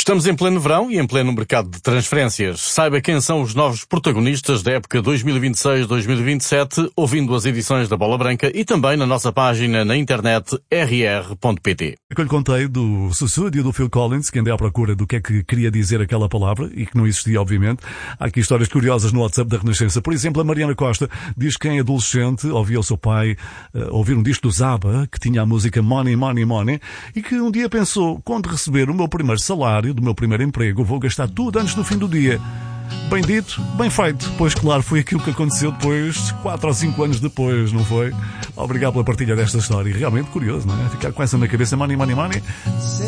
Estamos em pleno verão e em pleno mercado de transferências. Saiba quem são os novos protagonistas da época 2026-2027, ouvindo as edições da Bola Branca e também na nossa página na internet rr.pt. É que eu lhe contei do Sussudio do Phil Collins, que andei à procura do que é que queria dizer aquela palavra e que não existia, obviamente. Há aqui histórias curiosas no WhatsApp da Renascença. Por exemplo, a Mariana Costa diz que em adolescente ouvia o seu pai ouvir um disco do Zaba, que tinha a música Money, Money, Money, e que um dia pensou, quando receber o meu primeiro salário, do meu primeiro emprego, vou gastar tudo antes do fim do dia. Bem dito, bem feito. Pois claro, foi aquilo que aconteceu depois, 4 ou 5 anos depois, não foi? Obrigado pela partilha desta história. Realmente curioso, não é? Ficar com essa na cabeça, money, money, money.